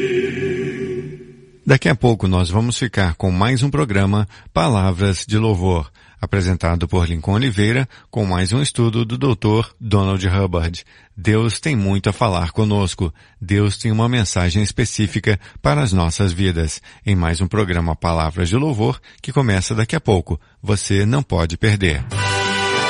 Daqui a pouco nós vamos ficar com mais um programa Palavras de Louvor, apresentado por Lincoln Oliveira, com mais um estudo do Dr. Donald Hubbard. Deus tem muito a falar conosco. Deus tem uma mensagem específica para as nossas vidas. Em mais um programa Palavras de Louvor, que começa daqui a pouco. Você não pode perder.